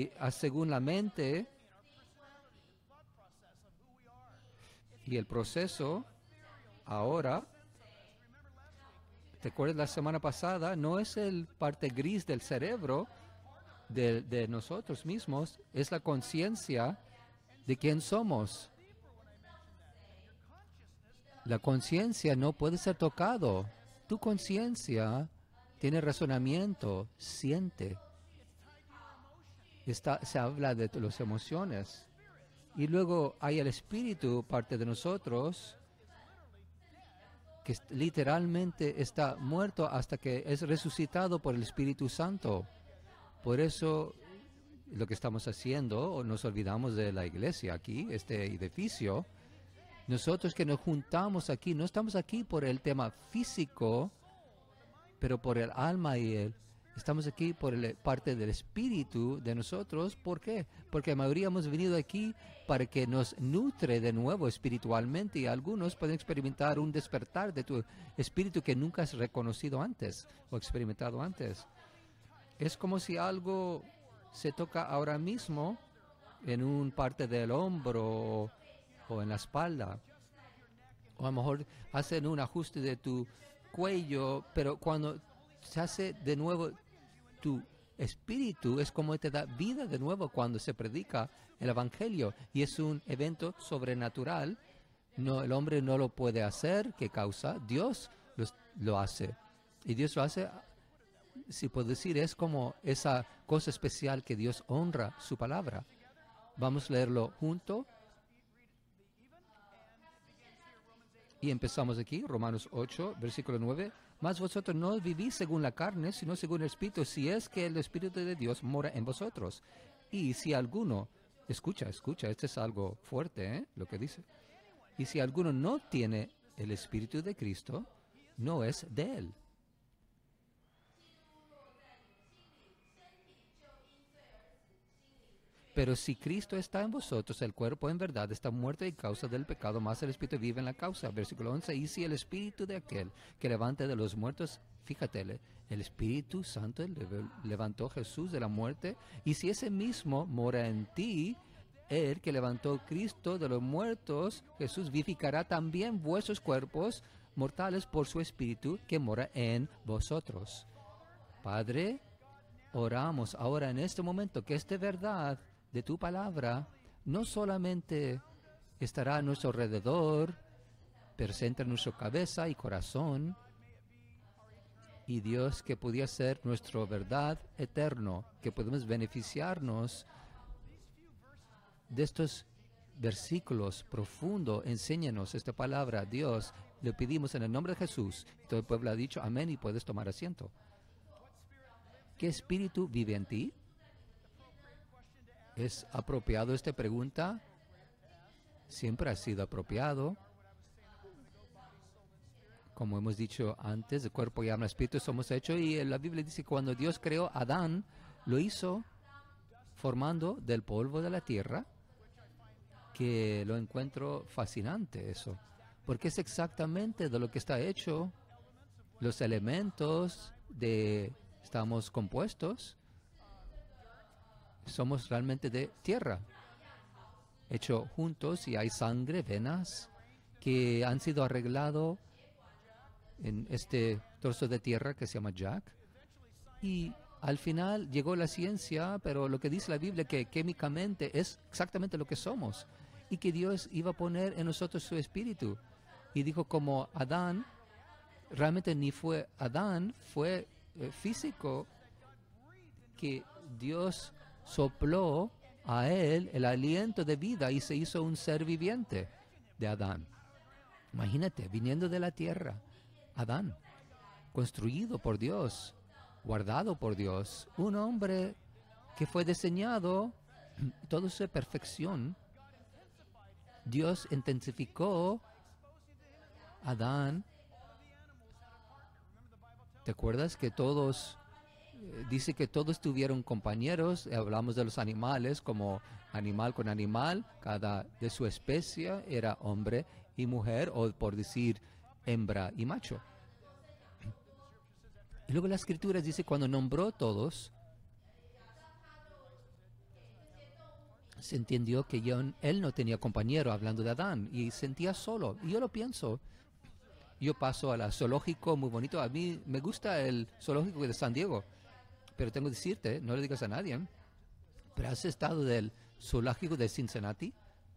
y según la mente y el proceso, ahora, ¿te acuerdas la semana pasada? No es el parte gris del cerebro de nosotros mismos, es la conciencia de quién somos. La conciencia no puede ser tocado. Tu conciencia tiene razonamiento, siente. Se habla de las emociones. Y luego hay el espíritu, parte de nosotros, que literalmente está muerto hasta que es resucitado por el Espíritu Santo. Por eso lo que estamos haciendo, o nos olvidamos de la iglesia aquí, este edificio, nosotros que nos juntamos aquí, no estamos aquí por el tema físico, pero por el alma estamos aquí por parte del espíritu de nosotros. ¿Por qué? Porque la mayoría hemos venido aquí para que nos nutre de nuevo espiritualmente y algunos pueden experimentar un despertar de tu espíritu que nunca has reconocido antes o experimentado antes. Es como si algo se toca ahora mismo en un parte del hombro o en la espalda. O a lo mejor hacen un ajuste de tu cuello, pero cuando se hace de nuevo tu espíritu, es como te da vida de nuevo cuando se predica el Evangelio. Y es un evento sobrenatural. No, el hombre no lo puede hacer. ¿Qué causa? Dios lo hace. Y Dios lo hace, si puedo decir, es como esa cosa especial que Dios honra su palabra. Vamos a leerlo junto. Y empezamos aquí, Romanos 8, versículo 9. Mas vosotros no vivís según la carne, sino según el Espíritu, si es que el Espíritu de Dios mora en vosotros. Y si alguno, escucha, este es algo fuerte, lo que dice. Y si alguno no tiene el Espíritu de Cristo, no es de él. Pero si Cristo está en vosotros, el cuerpo en verdad está muerto en causa del pecado, más el Espíritu vive en la causa. Versículo 11. Y si el Espíritu de aquel que levanta de los muertos, fíjate, el Espíritu Santo levantó a Jesús de la muerte, y si ese mismo mora en ti, el que levantó a Cristo de los muertos, Jesús vivificará también vuestros cuerpos mortales por su Espíritu que mora en vosotros. Padre, oramos ahora en este momento que esta verdad de tu palabra no solamente estará a nuestro alrededor, presente en nuestra cabeza y corazón, y Dios, que podía ser nuestra verdad eterno, que podemos beneficiarnos de estos versículos profundos. Enséñanos esta palabra, Dios. Le pedimos en el nombre de Jesús. Todo el pueblo ha dicho amén y puedes tomar asiento. ¿Qué espíritu vive en ti? ¿Es apropiado esta pregunta? Siempre ha sido apropiado. Como hemos dicho antes, de cuerpo y alma, espíritu somos hechos. Y la Biblia dice que cuando Dios creó a Adán, lo hizo formando del polvo de la tierra, que lo encuentro fascinante eso. Porque es exactamente de lo que está hecho los elementos estamos compuestos. Somos realmente de tierra, hecho juntos, y hay sangre, venas, que han sido arreglados en este trozo de tierra que se llama Jack. Y al final llegó la ciencia, pero lo que dice la Biblia, que químicamente es exactamente lo que somos, y que Dios iba a poner en nosotros su espíritu. Y dijo, como Adán, realmente ni fue Adán, fue físico, que Dios sopló a él el aliento de vida y se hizo un ser viviente de Adán. Imagínate, viniendo de la tierra, Adán, construido por Dios, guardado por Dios, un hombre que fue diseñado, toda su perfección. Dios intensificó a Adán. ¿Te acuerdas que todos... dice que todos tuvieron compañeros? Hablamos de los animales, como animal con animal, cada de su especie era hombre y mujer, o por decir hembra y macho. Y luego la Escritura dice, cuando nombró a todos, se entendió que él no tenía compañero, hablando de Adán, y sentía solo. Y yo lo pienso. Yo paso a la zoológico, muy bonito. A mí me gusta el zoológico de San Diego, pero tengo que decirte, no le digas a nadie, pero has estado del zoológico de Cincinnati.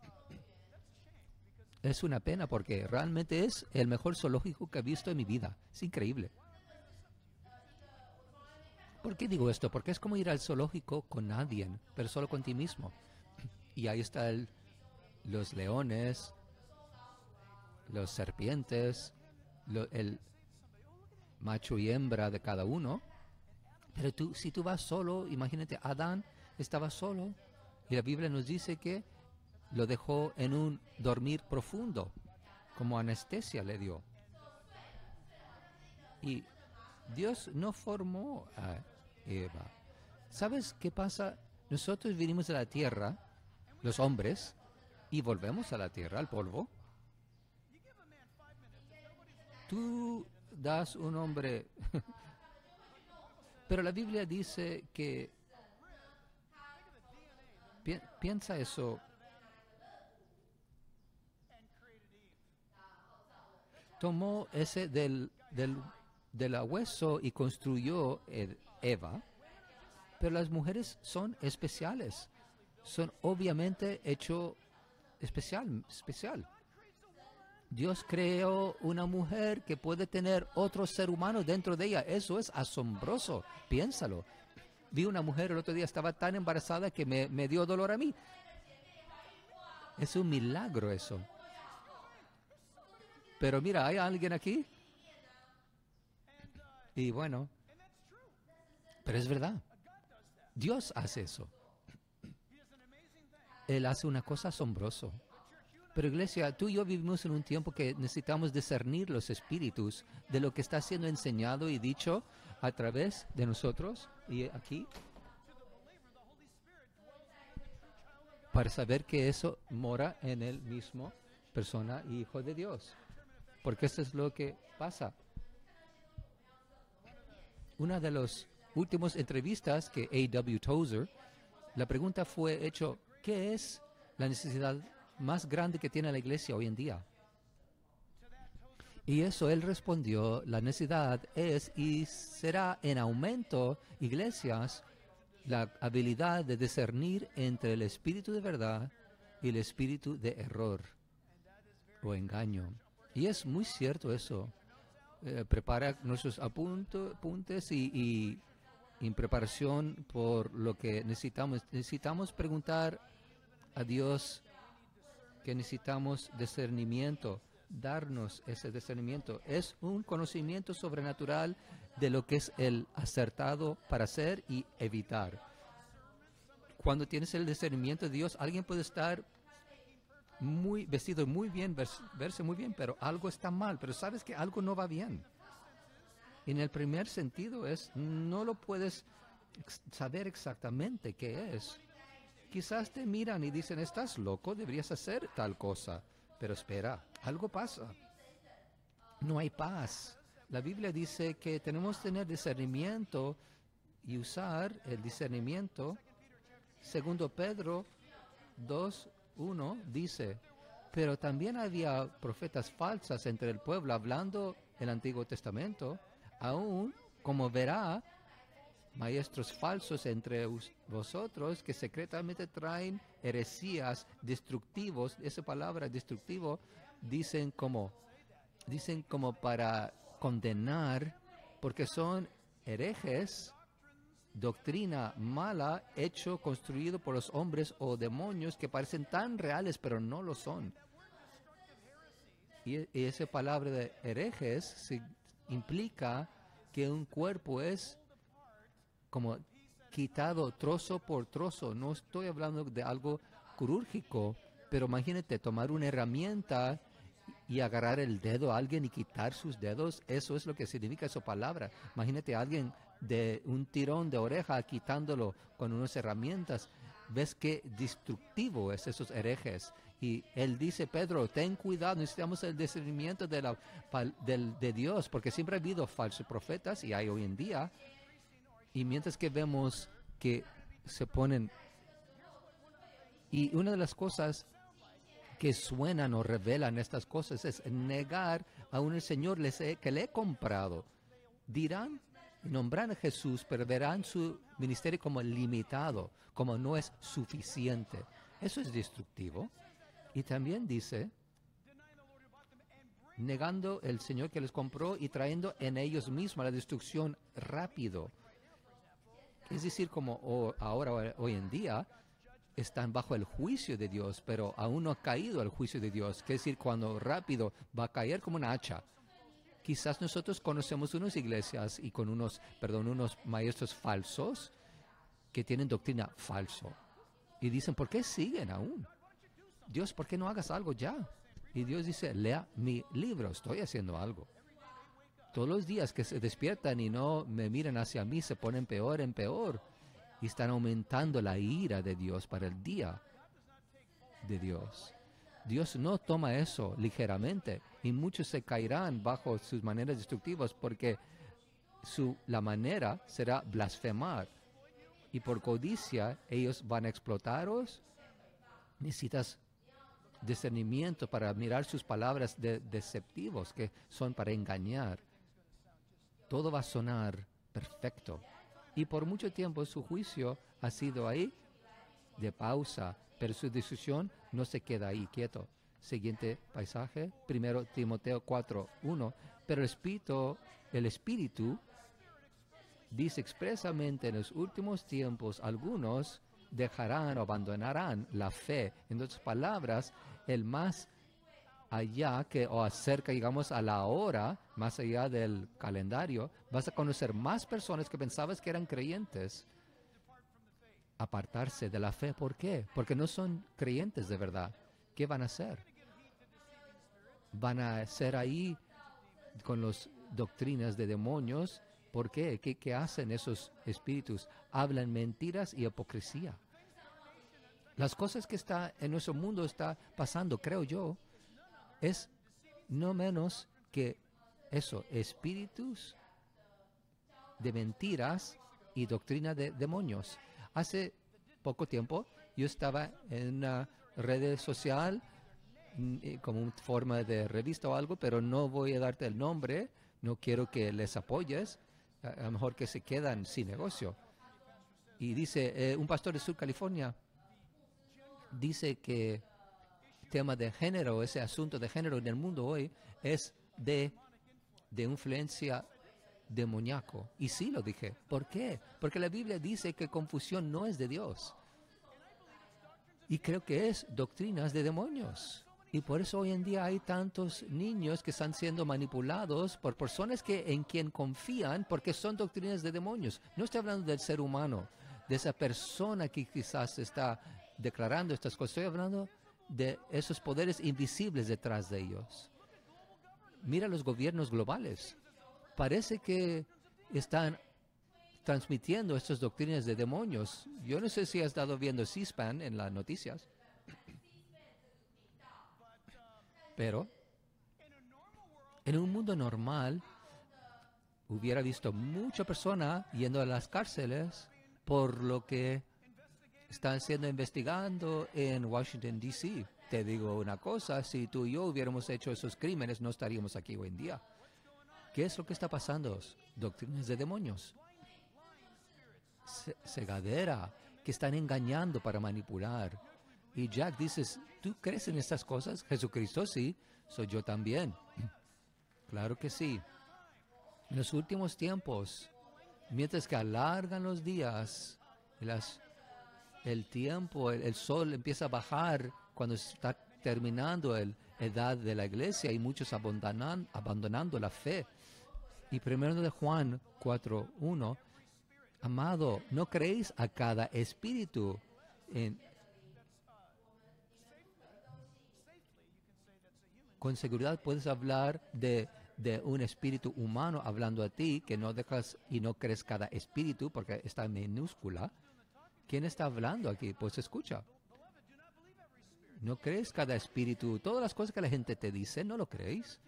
Es una pena porque realmente es el mejor zoológico que he visto en mi vida. Es increíble. ¿Por qué digo esto? Porque es como ir al zoológico con nadie, pero solo con ti mismo. Y ahí están los leones, los serpientes, el macho y hembra de cada uno. Pero si tú vas solo, imagínate, Adán estaba solo y la Biblia nos dice que lo dejó en un dormir profundo, como anestesia le dio. Y Dios no formó a Eva. ¿Sabes qué pasa? Nosotros vinimos a la tierra, los hombres, y volvemos a la tierra, al polvo. Tú das un hombre, pero la Biblia dice que, piensa eso, tomó ese del hueso y construyó Eva, pero las mujeres son especiales, son obviamente hecho especial. Dios creó una mujer que puede tener otro ser humano dentro de ella. Eso es asombroso. Piénsalo. Vi una mujer el otro día, estaba tan embarazada que me dio dolor a mí. Es un milagro eso. Pero mira, ¿hay alguien aquí? Y bueno, pero es verdad. Dios hace eso. Él hace una cosa asombrosa. Pero iglesia, tú y yo vivimos en un tiempo que necesitamos discernir los espíritus de lo que está siendo enseñado y dicho a través de nosotros y aquí, para saber que eso mora en el mismo persona y hijo de Dios. Porque eso es lo que pasa. Una de las últimas entrevistas que A.W. Tozer, la pregunta fue hecho, ¿qué es la necesidad más grande que tiene la iglesia hoy en día? Y eso él respondió, la necesidad es y será en aumento, iglesias, la habilidad de discernir entre el espíritu de verdad y el espíritu de error o engaño. Y es muy cierto eso. Prepara nuestros apuntes y en preparación por lo que necesitamos. Necesitamos preguntar a Dios que necesitamos discernimiento, darnos ese discernimiento. Es un conocimiento sobrenatural de lo que es el acertado para hacer y evitar. Cuando tienes el discernimiento de Dios, alguien puede estar muy vestido muy bien, verse muy bien, pero algo está mal, pero sabes que algo no va bien. En el primer sentido es, no lo puedes saber exactamente qué es. Quizás te miran y dicen, estás loco, deberías hacer tal cosa. Pero espera, algo pasa. No hay paz. La Biblia dice que tenemos que tener discernimiento y usar el discernimiento. Segundo Pedro 2:1 dice, pero también había profetas falsas entre el pueblo hablando el Antiguo Testamento, aún como verá, maestros falsos entre vosotros que secretamente traen heresías destructivos. Esa palabra destructivo dicen como para condenar, porque son herejes, doctrina mala, hecho, construido por los hombres o demonios que parecen tan reales pero no lo son. Y esa palabra de herejes implica que un cuerpo es como quitado trozo por trozo. No estoy hablando de algo quirúrgico, pero imagínate tomar una herramienta y agarrar el dedo a alguien y quitar sus dedos. Eso es lo que significa esa palabra. Imagínate a alguien de un tirón de oreja quitándolo con unas herramientas. ¿Ves qué destructivo es esos herejes? Y él dice, Pedro, ten cuidado, necesitamos el discernimiento de Dios, porque siempre ha habido falsos profetas y hay hoy en día. Y mientras que vemos que se ponen Y una de las cosas que suenan o revelan estas cosas es negar a un Señor que le he comprado. Dirán, nombran a Jesús, pero verán su ministerio como limitado, como no es suficiente. Eso es destructivo. Y también dice, negando el Señor que les compró y trayendo en ellos mismos la destrucción rápido. Es decir, como ahora, hoy en día, están bajo el juicio de Dios, pero aún no ha caído el juicio de Dios. Es decir, cuando rápido va a caer como una hacha. Quizás nosotros conocemos unas iglesias y con unos maestros falsos que tienen doctrina falso. Y dicen, ¿por qué siguen aún? Dios, ¿por qué no hagas algo ya? Y Dios dice, lea mi libro, estoy haciendo algo. Todos los días que se despiertan y no me miran hacia mí, se ponen peor en peor. Y están aumentando la ira de Dios para el día de Dios. Dios no toma eso ligeramente y muchos se caerán bajo sus maneras destructivas porque la manera será blasfemar. Y por codicia ellos van a explotaros. Necesitas discernimiento para mirar sus palabras deceptivos que son para engañar. Todo va a sonar perfecto. Y por mucho tiempo su juicio ha sido ahí de pausa, pero su decisión no se queda ahí quieto. Siguiente paisaje, 1 Timoteo 4:1. Pero el Espíritu dice expresamente en los últimos tiempos algunos dejarán o abandonarán la fe. En otras palabras, el más allá o acerca, digamos, a la hora, más allá del calendario, vas a conocer más personas que pensabas que eran creyentes apartarse de la fe. ¿Por qué? Porque no son creyentes de verdad. ¿Qué van a hacer? Van a ser ahí con las doctrinas de demonios. ¿Por qué? ¿Qué hacen esos espíritus? Hablan mentiras y hipocresía. Las cosas que está en nuestro mundo está pasando, creo yo, es no menos que eso, espíritus de mentiras y doctrina de demonios. Hace poco tiempo yo estaba en una red social como una forma de revista o algo, pero no voy a darte el nombre, no quiero que les apoyes, a lo mejor que se quedan sin negocio. Y dice, un pastor de Sur California dice que el tema de género, ese asunto de género en el mundo hoy es de influencia demoníaco. Y sí lo dije. ¿Por qué? Porque la Biblia dice que confusión no es de Dios. Y creo que es doctrinas de demonios. Y por eso hoy en día hay tantos niños que están siendo manipulados por personas en quien confían porque son doctrinas de demonios. No estoy hablando del ser humano, de esa persona que quizás está declarando estas cosas. Estoy hablando de esos poderes invisibles detrás de ellos. Mira los gobiernos globales. Parece que están transmitiendo estas doctrinas de demonios. Yo no sé si has estado viendo C-SPAN en las noticias, pero en un mundo normal hubiera visto mucha persona yendo a las cárceles por lo que están siendo investigando en Washington, D.C. Te digo una cosa, si tú y yo hubiéramos hecho esos crímenes, no estaríamos aquí hoy en día. ¿Qué es lo que está pasando? Doctrinas de demonios. Cegadera, que están engañando para manipular. Y Jack dices, ¿tú crees en estas cosas? Jesucristo sí, soy yo también. Claro que sí. En los últimos tiempos, mientras que alargan los días, el tiempo, el sol empieza a bajar cuando está terminando la edad de la iglesia y muchos abandonando la fe. Y 1 de Juan 4:1, amado, ¿no creéis a cada espíritu? Con seguridad puedes hablar de un espíritu humano hablando a ti, que no dejas y no crees cada espíritu porque está en minúscula. ¿Quién está hablando aquí? Pues escucha. ¿No crees cada espíritu? Todas las cosas que la gente te dice, ¿no lo creéis?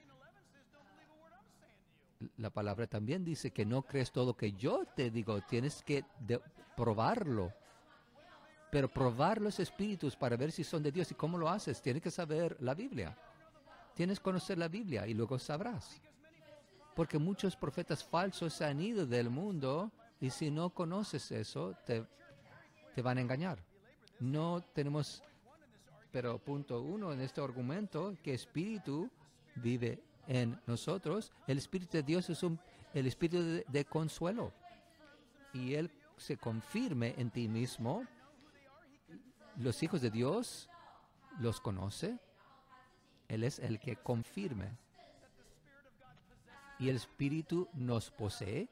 La palabra también dice que no crees todo lo que yo te digo. Tienes que probarlo. Pero probar los espíritus para ver si son de Dios. ¿Y cómo lo haces? Tienes que saber la Biblia. Tienes que conocer la Biblia y luego sabrás. Porque muchos profetas falsos se han ido del mundo y si no conoces eso, te van a engañar. No tenemos, pero punto 1 en este argumento, que espíritu vive en nosotros. El Espíritu de Dios es el espíritu de consuelo. Y Él se confirme en ti mismo. Los hijos de Dios los conoce. Él es el que confirme. Y el Espíritu nos posee.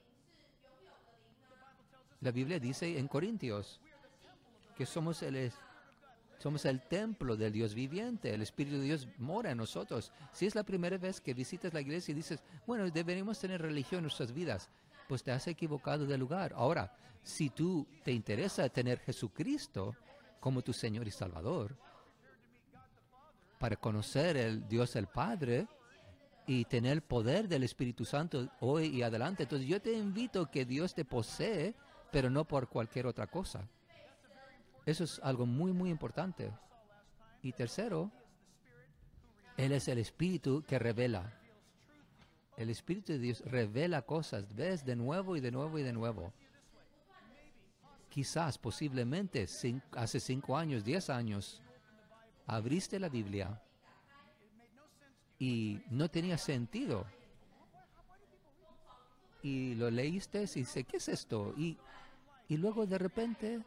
La Biblia dice en Corintios que somos el templo del Dios viviente. El Espíritu de Dios mora en nosotros. Si es la primera vez que visitas la iglesia y dices, bueno, deberíamos tener religión en nuestras vidas, pues te has equivocado de lugar. Ahora, si tú te interesa tener Jesucristo como tu Señor y Salvador, para conocer el Dios el Padre y tener el poder del Espíritu Santo hoy y adelante, entonces yo te invito a que Dios te posee, pero no por cualquier otra cosa. Eso es algo muy, muy importante. Y tercero, Él es el Espíritu que revela. El Espíritu de Dios revela cosas, ves de nuevo y de nuevo y de nuevo. Quizás, posiblemente, hace 5 años, 10 años, abriste la Biblia y no tenía sentido. Y lo leíste y dices, ¿qué es esto? Y luego de repente,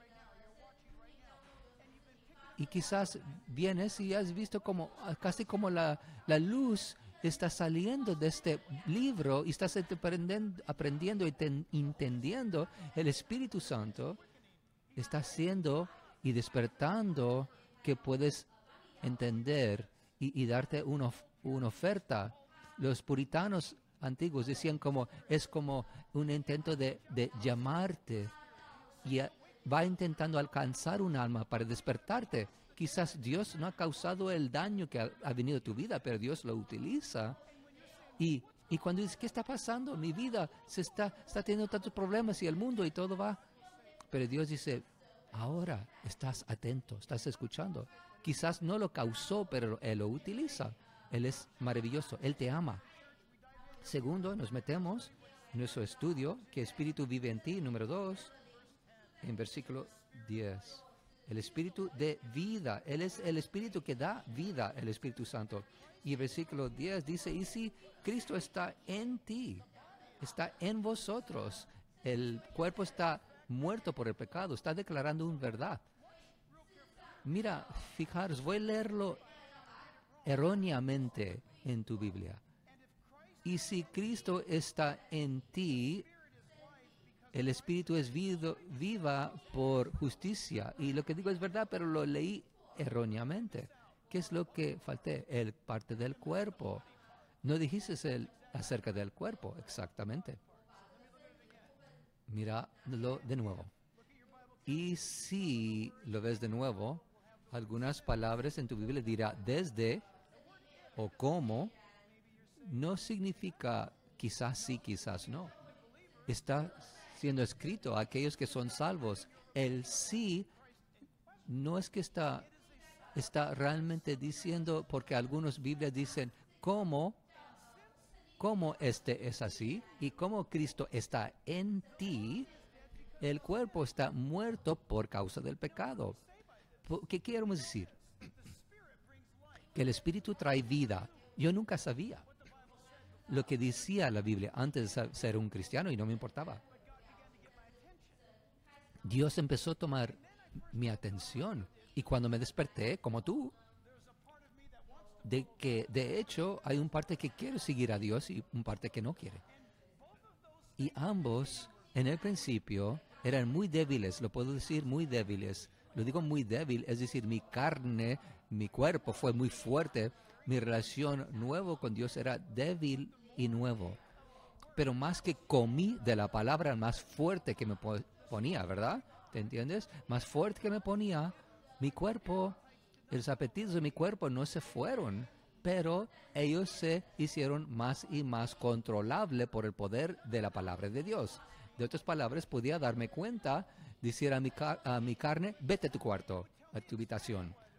y quizás vienes y has visto como casi como la luz está saliendo de este libro y estás aprendiendo y entendiendo. El Espíritu Santo está haciendo y despertando que puedes entender y darte una oferta. Los puritanos antiguos decían es como un intento de llamarte y va intentando alcanzar un alma para despertarte. Quizás Dios no ha causado el daño que ha venido a tu vida, pero Dios lo utiliza. Y cuando dices, ¿qué está pasando? Mi vida está teniendo tantos problemas y el mundo y todo va. Pero Dios dice, ahora estás atento, estás escuchando. Quizás no lo causó, pero Él lo utiliza. Él es maravilloso, Él te ama. Segundo, nos metemos en nuestro estudio, que Espíritu vive en ti. Número 2, en versículo 10. El Espíritu de vida. Él es el Espíritu que da vida, el Espíritu Santo. Y el versículo 10 dice, y si Cristo está en ti, está en vosotros, el cuerpo está muerto por el pecado, está declarando una verdad. Mira, fijaros, voy a leerlo erróneamente en tu Biblia. Y si Cristo está en ti, el Espíritu es viva por justicia. Y lo que digo es verdad, pero lo leí erróneamente. ¿Qué es lo que falté? El parte del cuerpo. No dijiste acerca del cuerpo, exactamente. Míralo de nuevo. Y si lo ves de nuevo, algunas palabras en tu Biblia dirá desde o como. No significa quizás sí, quizás no. Está siendo escrito a aquellos que son salvos. El sí no es que está realmente diciendo, porque algunas Biblias dicen cómo este es así y cómo Cristo está en ti. El cuerpo está muerto por causa del pecado. ¿Qué queremos decir? Que el Espíritu trae vida. Yo nunca sabía lo que decía la Biblia antes de ser un cristiano y no me importaba. Dios empezó a tomar mi atención y cuando me desperté, como tú, de hecho hay un parte que quiere seguir a Dios y un parte que no quiere. Y ambos, en el principio, eran muy débiles, lo puedo decir, muy débiles. Lo digo muy débil, es decir, mi carne, mi cuerpo fue muy fuerte, mi relación nueva con Dios era débil y nuevo. Pero más que comí de la palabra, más fuerte que me ponía, ¿verdad? ¿Te entiendes? Más fuerte que me ponía, mi cuerpo, los apetitos de mi cuerpo no se fueron, pero ellos se hicieron más y más controlables por el poder de la palabra de Dios. De otras palabras, podía darme cuenta dijera a mi carne, vete a tu cuarto, a tu habitación.